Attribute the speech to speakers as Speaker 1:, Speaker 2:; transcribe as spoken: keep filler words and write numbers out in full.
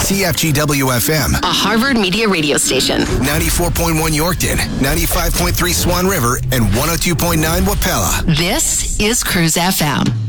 Speaker 1: C F G W F M,
Speaker 2: a Harvard Media radio station.
Speaker 1: ninety-four point one Yorkton, ninety-five point three Swan River, and one oh two point nine Wapella.
Speaker 2: This is Cruise F M.